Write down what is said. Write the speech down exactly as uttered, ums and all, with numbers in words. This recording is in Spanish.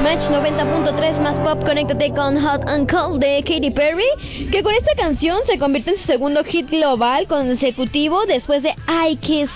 Match noventa punto tres más pop, conéctate con Hot and Cold de Katy Perry, que con esta canción se convierte en su segundo hit global consecutivo después de I Kiss